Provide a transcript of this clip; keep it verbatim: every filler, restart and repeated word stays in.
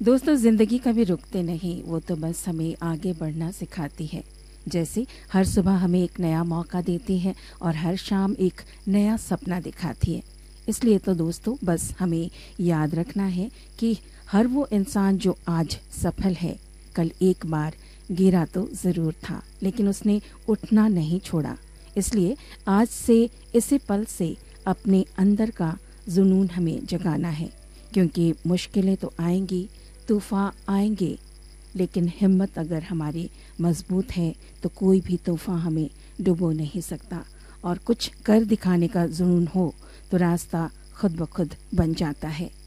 दोस्तों, ज़िंदगी कभी रुकते नहीं, वो तो बस हमें आगे बढ़ना सिखाती है। जैसे हर सुबह हमें एक नया मौका देती है और हर शाम एक नया सपना दिखाती है। इसलिए तो दोस्तों, बस हमें याद रखना है कि हर वो इंसान जो आज सफल है, कल एक बार गिरा तो ज़रूर था, लेकिन उसने उठना नहीं छोड़ा। इसलिए आज से, इसी पल से अपने अंदर का जुनून हमें जगाना है, क्योंकि मुश्किलें तो आएंगी, तूफ़ान आएंगे, लेकिन हिम्मत अगर हमारी मजबूत है तो कोई भी तूफ़ान हमें डुबो नहीं सकता। और कुछ कर दिखाने का जुनून हो तो रास्ता खुद ब खुद बन जाता है।